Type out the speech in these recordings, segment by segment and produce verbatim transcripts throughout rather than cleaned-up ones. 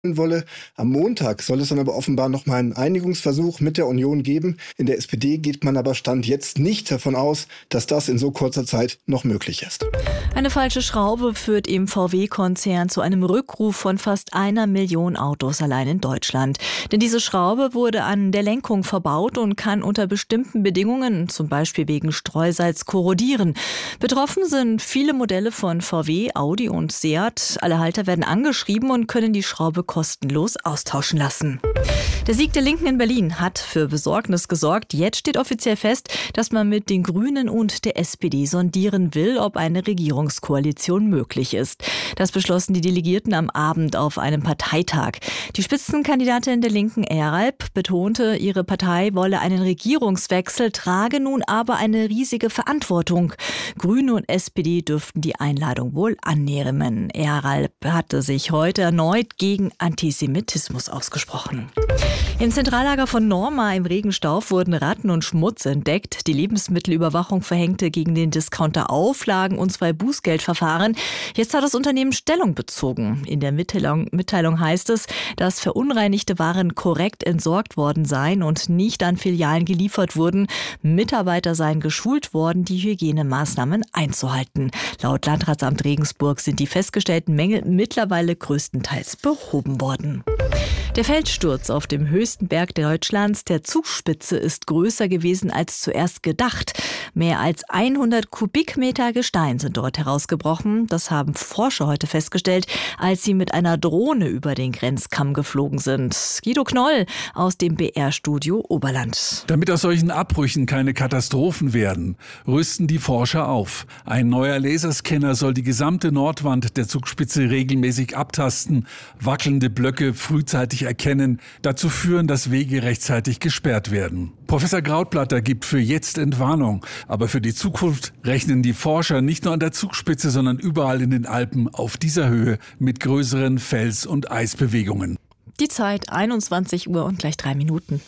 wolle. Am Montag soll es dann aber offenbar noch mal einen Einigungsversuch mit der Union geben. In der S P D geht man aber Stand jetzt nicht davon aus, dass das in so kurzer Zeit noch möglich ist. Eine falsche Schraube führt im V W-Konzern zu einem Rückruf von fast einer Million Autos allein in Deutschland. Denn diese Schraube wurde an der Lenkung verbaut und kann unter bestimmten Bedingungen, zum Beispiel wegen Streusalz, korrodieren. Betroffen sind viele Modelle von V W, Audi und Seat. Alle Halter werden angeschrieben und können die Schraube kostenlos austauschen lassen. Der Sieg der Linken in Berlin hat für Besorgnis gesorgt. Jetzt steht offiziell fest, dass man mit den Grünen und der S P D sondieren will, ob eine Regierungskoalition möglich ist. Das beschlossen die Delegierten am Abend auf einem Parteitag. Die Spitzenkandidatin der Linken, Eralp, betonte, ihre Partei wolle einen Regierungswechsel, trage nun aber eine riesige Verantwortung. Grüne und S P D dürften die Einladung wohl annehmen. Eralp hatte sich heute erneut gegen Antisemitismus ausgesprochen. Im Zentrallager von Norma im Regenstauf wurden Ratten und Schmutz entdeckt. Die Lebensmittelüberwachung verhängte gegen den Discounter Auflagen und zwei Bußgeldverfahren. Jetzt hat das Unternehmen Stellung bezogen. In der Mitteilung, Mitteilung heißt es, dass verunreinigte Waren korrekt entsorgt worden seien und nicht an Filialen geliefert wurden. Mitarbeiter seien geschult worden, die Hygienemaßnahmen einzuhalten. Laut Landratsamt Regensburg sind die festgestellten Mängel mittlerweile größtenteils behoben worden. Der Felssturz auf dem höchsten Berg Deutschlands, der Zugspitze, ist größer gewesen als zuerst gedacht. Mehr als hundert Kubikmeter Gestein sind dort herausgebrochen. Das haben Forscher heute festgestellt, als sie mit einer Drohne über den Grenzkamm geflogen sind. Guido Knoll aus dem B R-Studio Oberland. Damit aus solchen Abbrüchen keine Katastrophen werden, rüsten die Forscher auf. Ein neuer Laserscanner soll die gesamte Nordwand der Zugspitze regelmäßig abtasten, wackelnde Blöcke frühzeitig erkennen, dazu führen, dass Wege rechtzeitig gesperrt werden. Professor Krautblatter gibt für jetzt Entwarnung, aber für die Zukunft rechnen die Forscher nicht nur an der Zugspitze, sondern überall in den Alpen auf dieser Höhe mit größeren Fels- und Eisbewegungen. Die Zeit einundzwanzig Uhr und gleich drei Minuten.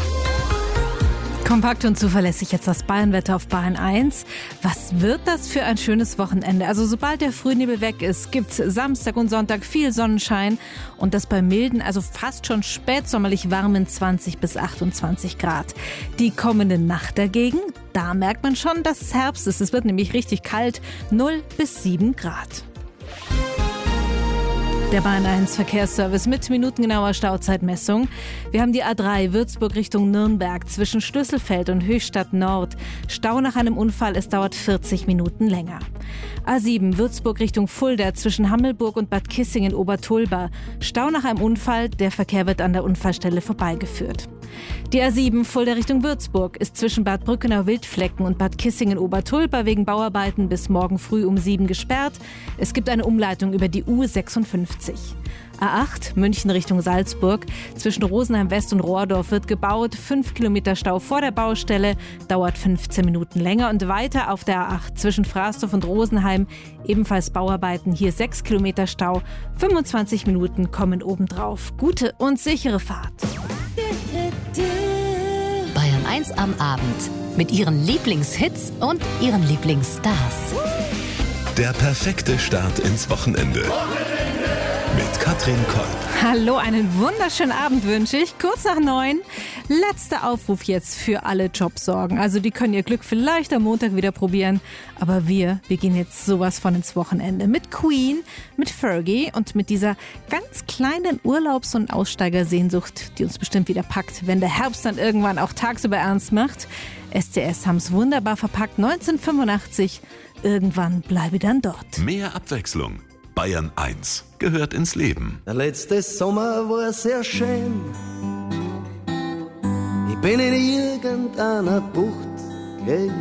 Kompakt und zuverlässig jetzt das Bayernwetter auf Bayern eins. Was wird das für ein schönes Wochenende? Also sobald der Frühnebel weg ist, gibt's Samstag und Sonntag viel Sonnenschein und das bei milden, also fast schon spätsommerlich warmen zwanzig bis achtundzwanzig Grad. Die kommende Nacht dagegen, da merkt man schon, dass es Herbst ist. Es wird nämlich richtig kalt, null bis sieben Grad. Der Bayern eins Verkehrsservice mit minutengenauer Stauzeitmessung. Wir haben die A drei Würzburg Richtung Nürnberg zwischen Schlüsselfeld und Höchstadt Nord. Stau nach einem Unfall, es dauert vierzig Minuten länger. A sieben Würzburg Richtung Fulda zwischen Hammelburg und Bad Kissingen-Obertulba. Stau nach einem Unfall, der Verkehr wird an der Unfallstelle vorbeigeführt. Die A sieben Fulda Richtung Würzburg ist zwischen Bad Brückenau-Wildflecken und Bad Kissingen-Obertulba wegen Bauarbeiten bis morgen früh um sieben gesperrt. Es gibt eine Umleitung über die U sechsundfünfzig. A acht München Richtung Salzburg. Zwischen Rosenheim West und Rohrdorf wird gebaut. Fünf Kilometer Stau vor der Baustelle, dauert fünfzehn Minuten länger. Und weiter auf der A acht zwischen Fraßdorf und Rosenheim ebenfalls Bauarbeiten. Hier sechs Kilometer Stau, fünfundzwanzig Minuten kommen obendrauf. Gute und sichere Fahrt. Bayern eins am Abend mit ihren Lieblingshits und ihren Lieblingsstars. Der perfekte Start ins Wochenende. Mit Katrin Kolb. Hallo, einen wunderschönen Abend wünsche ich. Kurz nach neun. Letzter Aufruf jetzt für alle Jobsorgen. Also die können ihr Glück vielleicht am Montag wieder probieren. Aber wir, wir gehen jetzt sowas von ins Wochenende. Mit Queen, mit Fergie und mit dieser ganz kleinen Urlaubs- und Aussteigersehnsucht, die uns bestimmt wieder packt, wenn der Herbst dann irgendwann auch tagsüber ernst macht. S C S haben es wunderbar verpackt. neunzehnhundertfünfundachtzig. Irgendwann bleibe dann dort. Mehr Abwechslung. Bayern eins gehört ins Leben. Der letzte Sommer war sehr schön. Ich bin in irgendeiner Bucht